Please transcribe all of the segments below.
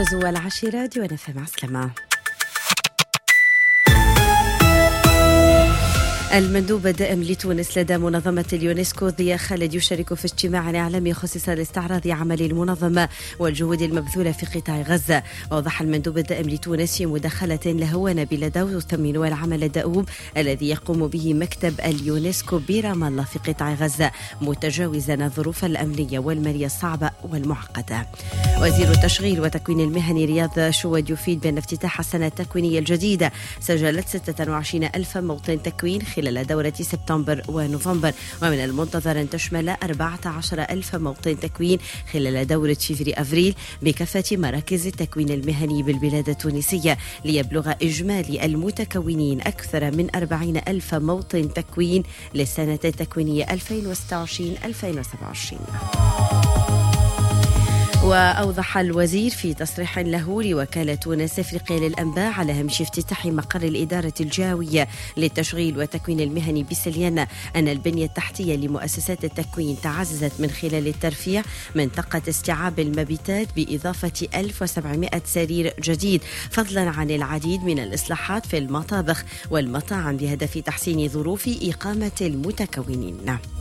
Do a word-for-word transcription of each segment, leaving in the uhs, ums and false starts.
غزو العشيرة ديوان اف ام. عسلامة. المندوب الدائم لتونس لدى منظمة اليونسكو ضياء خالد يشارك في اجتماع إعلامي خصص لاستعراض عمل المنظمة والجهود المبذولة في قطاع غزة. وضح المندوب الدائم لتونس في مداخلة له: نبيل داوود يثمن العمل الدؤوب الذي يقوم به مكتب اليونسكو برام الله في قطاع غزة، متجاوزا الظروف الأمنية والمالية الصعبة والمعقدة. وزير التشغيل والتكوين المهني رياض شواد يفيد بأن افتتاح السنة التكوينية الجديدة سجلت ستة وعشرين ألف موطن تكوين خلال دورة سبتمبر ونوفمبر، ومن المنتظر أن تشمل أربعة عشر ألف موطن تكوين خلال دورة فيفري أفريل بكافة مراكز التكوين المهني بالبلاد التونسية، ليبلغ إجمالي المتكونين أكثر من أربعين ألف موطن تكوين للسنة التكوينية ألفين وستة وعشرين ألفين وسبعة وعشرين. وأوضح الوزير في تصريح له لوكالة تونس أفريقيا للأنباء على هامش افتتاح مقر الإدارة الجهوية للتشغيل والتكوين المهني بسليانة أن البنية التحتية لمؤسسات التكوين تعززت من خلال الترفيع منطقة استيعاب المبيتات بإضافة ألف وسبعمائة سرير جديد، فضلا عن العديد من الإصلاحات في المطابخ والمطاعم بهدف تحسين ظروف إقامة المتكونين.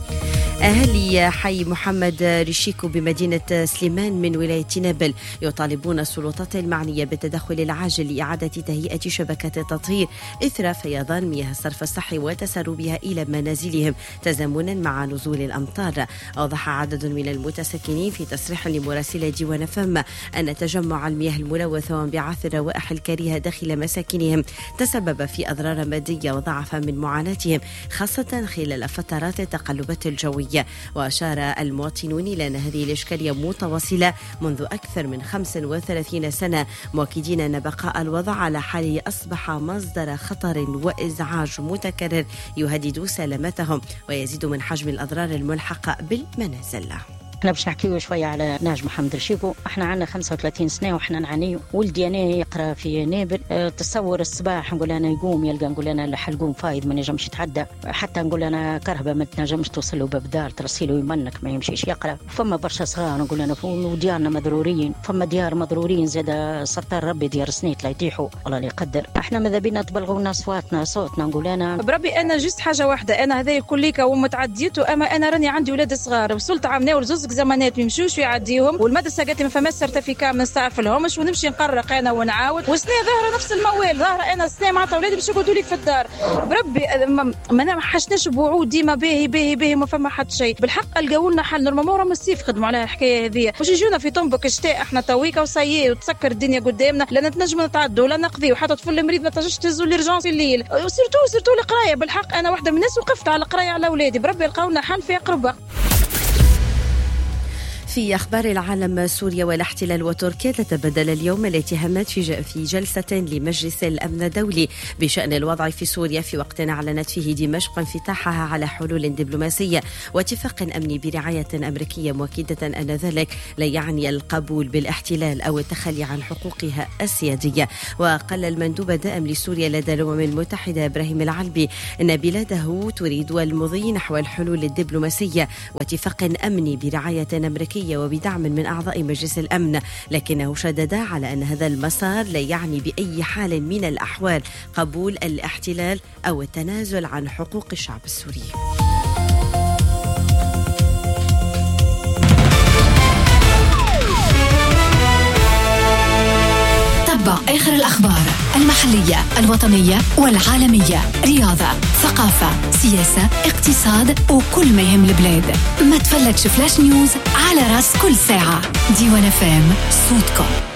أهالي حي محمد ريشيكو بمدينة سليمان من ولاية نابل يطالبون السلطات المعنية بالتدخل العاجل لإعادة تهيئة شبكة التطهير إثر فيضان مياه الصرف الصحي وتسربها إلى منازلهم تزامنا مع نزول الأمطار. أوضح عدد من المتسكنين في تصريح لمراسل ديوان فم أن تجمع المياه الملوثة وانبعاث الروائح الكريهة داخل مساكنهم تسبب في أضرار مادية وضعف من معاناتهم، خاصة خلال فترات التقلبات الجوية. وأشار المواطنون إلى أن هذه الإشكالية متواصلة منذ أكثر من خمس وثلاثين سنة، مؤكدين أن بقاء الوضع على حاله أصبح مصدر خطر وإزعاج متكرر يهدد سلامتهم ويزيد من حجم الأضرار الملحقة بالمنازل. احنا باش نحكيو شويه على ناج محمد رشيكو. احنا عندنا خمسة وثلاثين سنه وحنا نعانيو. ولدي انا يقرا في نابل. اه تصور الصباح نقول انا يقوم يلقى نقول انا الحلقوم فايض ما نجمش يتعدى، حتى نقول انا كرهبه ما تنجمش توصل له باب دار ترسيله يمنك ما يمشيش يقرا. فما برشا صغار نقول انا وديارنا مضرورين، فما ديار مضرورين زاد ستار ربي ديار سنيت لا يطيحوا الله لا يقدر. احنا ماذا بينا تبلغوا لنا صواتنا صوتنا نقول انا بربي انا جست حاجه واحده، انا هذا كليكا ومتعديته، اما انا راني عندي ولاد صغار وصلت عامنا ورزوز زمانات يمشوش يعديهم، والمدرسه قالت ما فما سيرتيفيكا ما نستعفلهمش ونمشي نقرق انا ونعاود، وسنه ظاهره نفس الموال ظاهره انا سنه معناتها اولادي باش يقعدوا لي في الدار. بربي ما نحشناش بوعود ديما باهي باهي باهي ما فما حد شيء. بالحق لقاو لنا حل نورمالمون راهم السيف خدموا على الحكايه هذه، واش يجونا في طنبك شتاء احنا تويكا وسيي وتسكر الدنيا قدامنا، لا نتنجموا نتعدوا ولا نقضيو، حتى طفل مريض ما تنجمش تهزوا ليرجونس في الليل، وسيرتو سيرتو القرايه. بالحق انا واحده من الناس وقفت على القرايه على اولادي، بربي لقاو لنا حل في اقرب وقت. في أخبار العالم، سوريا والاحتلال وتركيا تتبادل اليوم الاتهامات في في جلسة لمجلس الأمن الدولي بشأن الوضع في سوريا، في وقت أعلنت فيه دمشق انفتاحها على حلول دبلوماسية واتفاق أمني برعاية أمريكية، مؤكدة أن ذلك لا يعني القبول بالاحتلال أو التخلي عن حقوقها السيادية. وقال المندوب الدائم لسوريا لدى الأمم المتحدة إبراهيم العلبي أن بلاده تريد المضي نحو الحلول الدبلوماسية واتفاق أمني برعاية أمريكية وبدعم من أعضاء مجلس الأمن، لكنه شدد على أن هذا المسار لا يعني بأي حال من الأحوال قبول الاحتلال أو التنازل عن حقوق الشعب السوري. تابع آخر الأخبار المحلية الوطنية والعالمية، رياضة، ثقافة، سياسة، اقتصاد وكل ما يهم البلاد. ما تفلتش فلاش نيوز على راس كل ساعة. ديوان اف ام صوتكم.